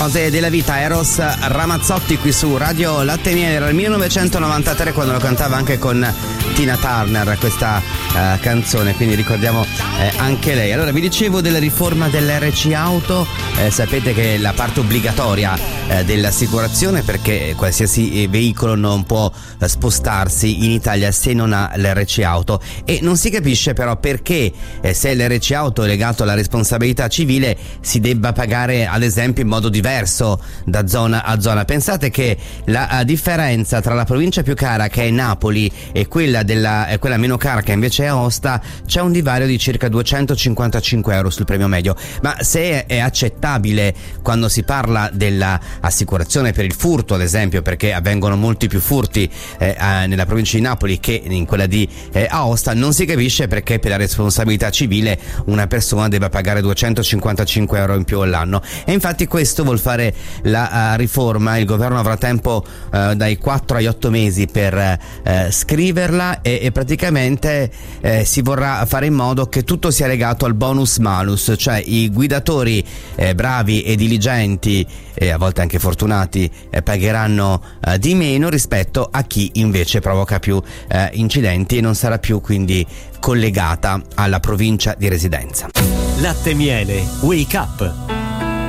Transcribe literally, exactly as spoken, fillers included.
Cose della vita, Eros Ramazzotti qui su Radio Latte e Miele. Era il millenovecentonovantatré quando lo cantava anche con Tina Turner questa uh, canzone, quindi ricordiamo eh, anche lei. Allora vi dicevo della riforma dell'R C auto, eh, sapete che la parte obbligatoria eh, dell'assicurazione, perché qualsiasi veicolo non può eh, spostarsi in Italia se non ha l'R C auto, e non si capisce però perché eh, se l'R C auto è legato alla responsabilità civile si debba pagare ad esempio in modo diverso da zona a zona. Pensate che la differenza tra la provincia più cara, che è Napoli, e quella della eh, quella meno cara, che invece è Aosta, c'è un divario di circa duecentocinquantacinque euro sul premio medio. Ma se è accettabile quando si parla dell'assicurazione per il furto, ad esempio, perché avvengono molti più furti eh, nella provincia di Napoli che in quella di eh, Aosta, non si capisce perché per la responsabilità civile una persona debba pagare duecentocinquantacinque euro in più all'anno. E infatti questo vuol fare la uh, riforma. Il governo avrà tempo uh, dai quattro agli otto mesi per uh, scriverla e, e praticamente uh, si vorrà fare in modo che tutto sia legato al bonus malus, cioè i guidatori uh, bravi e diligenti e a volte anche fortunati uh, pagheranno uh, di meno rispetto a chi invece provoca più uh, incidenti e non sarà più quindi collegata alla provincia di residenza. Latte e Miele, Wake Up.